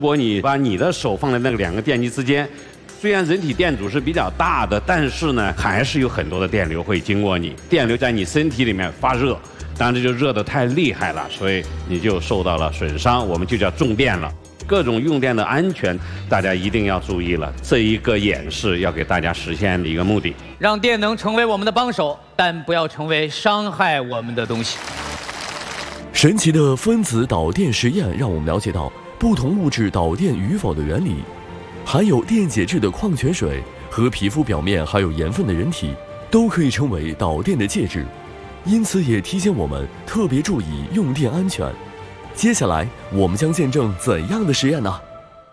如果你把你的手放在那个两个电机之间，虽然人体电阻是比较大的，但是呢，还是有很多的电流会经过你，电流在你身体里面发热，当然这就热得太厉害了，所以你就受到了损伤，我们就叫中电了。各种用电的安全，大家一定要注意了。这一个演示要给大家实现的一个目的， 让电能成为我们的帮手，但不要成为伤害我们的东西。 神奇的分子导电实验让我们了解到不同物质导电与否的原理。含有电解质的矿泉水和皮肤表面含有盐分的人体都可以成为导电的介质，因此也提醒我们特别注意用电安全。接下来我们将见证怎样的实验呢？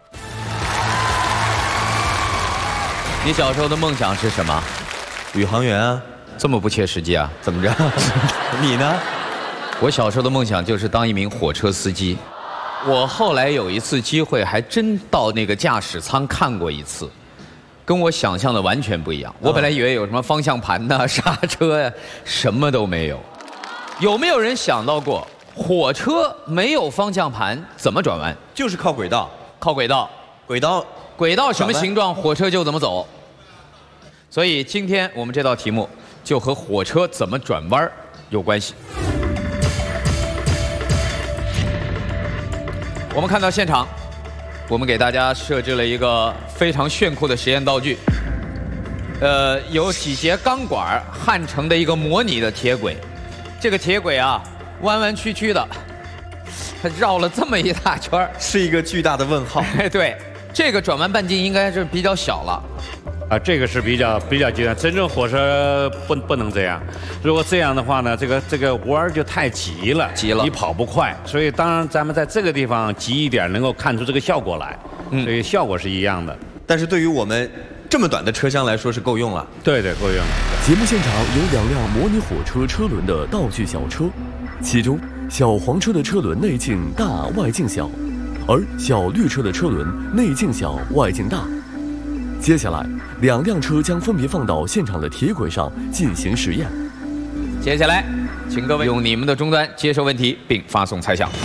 你小时候的梦想是什么？ 宇航员啊。 这么不切实际啊？ 怎么着？你呢？ 我小时候的梦想就是当一名火车司机。我后来有一次机会，还真到那个驾驶舱看过一次，跟我想象的完全不一样。我本来以为有什么方向盘呐、刹车呀，什么都没有。有没有人想到过，火车没有方向盘怎么转弯？ 就是靠轨道， 靠轨道。轨道什么形状，火车就怎么走。所以今天我们这道题目就和火车怎么转弯有关系。我们看到现场，我们给大家设置了一个非常炫酷的实验道具。有几节钢管焊成的一个模拟的铁轨，这个铁轨啊，弯弯曲曲的，它绕了这么一大圈， 是一个巨大的问号。 对，这个转弯半径应该是比较小了。 这个是比较极端，真正火车不能这样。如果这样的话呢，这个弯就太急了，你跑不快。所以当然咱们在这个地方急一点，能够看出这个效果来。所以效果是一样的。 但是对于我们这么短的车厢来说是够用了。 对，够用了。 节目现场有2辆模拟火车车轮的道具小车，其中小黄车的车轮内径大，外径小，而小绿车的车轮内径小，外径大。接下来2辆车将分别放到现场的铁轨上进行实验。 接下来请各位用你们的终端接受问题并发送猜想。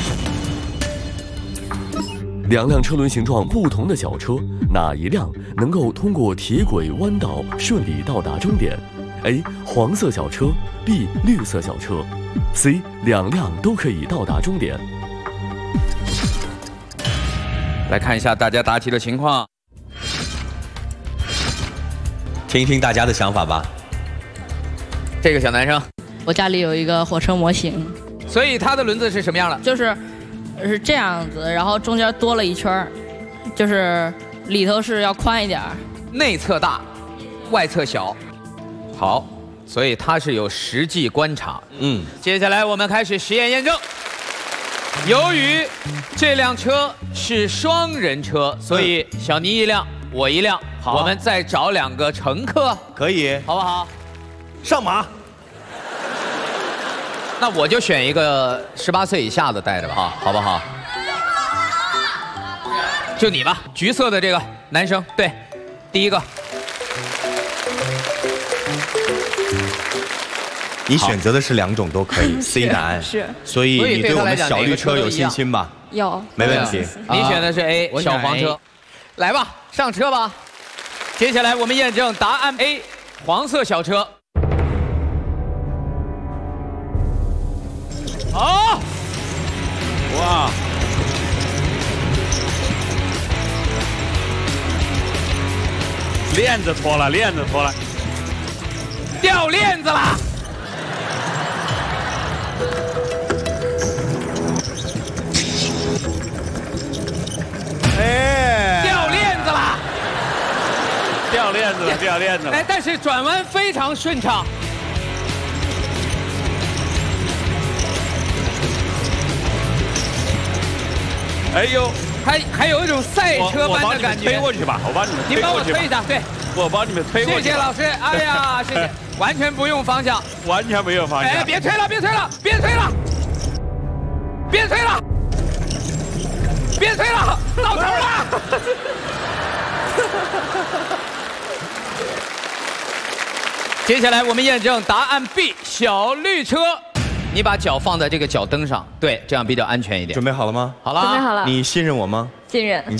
2辆车轮形状不同的小车，哪一辆能够通过铁轨弯道顺利到达终点？ A. 黄色小车 B. 绿色小车 C. 2辆都可以到达终点。 来看一下大家答题的情况， 听一听大家的想法吧。 这个小男生， 我家里有一个火车模型， 所以它的轮子是什么样的？ 是这样子，然后中间多了一圈，就是里头是要宽一点， 内侧大，外侧小。好，所以它是有实际观察。接下来我们开始实验验证。由于这辆车是双人车，所以小尼1辆，我1辆。好，我们再找2个乘客， 可以， 好不好？ 上马。 那我就选一个18岁以下的带着吧，好不好？就你吧，橘色的这个男生，对，第一个。 你选择的是2种都可以，C 答案是， 所以你对我们小绿车有信心吧？ 有， 没问题。 你选的是 A 小黄车，来吧，上车吧。接下来我们验证答案 A 黄色小车。好， 哇，链子脱了， 掉链子了。掉链子了， 掉链子了。 哎，但是转弯非常顺畅。 哎呦， 还有一种赛车般的感觉。 推过去吧，我帮你们推过去吧。 你帮我推一下，对。 我帮你们推过去。 谢谢老师，哎呀，谢谢，完全不用方向， 完全没有方向。 哎，别推了，别推了，到头了。接下来我们验证答案 B 小绿车。你把脚放在这个脚蹬上，对，这样比较安全一点。 准备好了吗？ 好了， 准备好了。 你信任我吗？ 信任。